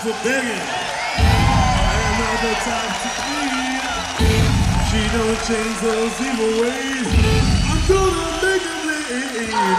for begging. Another time to plead. She don't change those evil ways. I'm gonna make it bleed.